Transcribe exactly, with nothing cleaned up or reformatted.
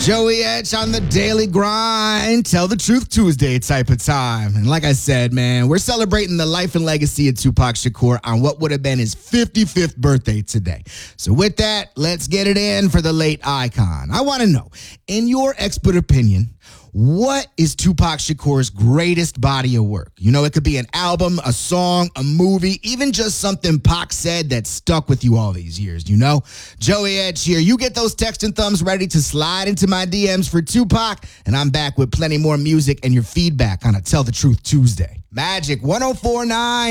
Joey Etch on the daily grind. Tell the truth Tuesday type of time. And like I said, man, we're celebrating the life and legacy of Tupac Shakur on what would have been his fifty-fifth birthday today. So with that, let's get it in for the late icon. I want to know, in your expert opinion, what is Tupac Shakur's greatest body of work? You know, it could be an album, a song, a movie, even just something Pac said that stuck with you all these years, you know? Joey Etch here. You get those text and thumbs ready to slide into my D Ms for Tupac, and I'm back with plenty more music and your feedback on a Tell the Truth Tuesday. Magic one oh four point nine.